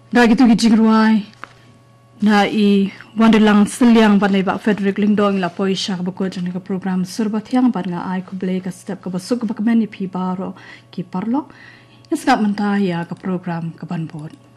Dagi tu gijing ruai na I wandelang seliang banai ba Frederick Lingdong la poisha ka bako jang ka program surba thiang ban nga ai ku ble ka step ka basuk ba kmen ni phi baro ki parlo iskat menta ya ka program ka ban bod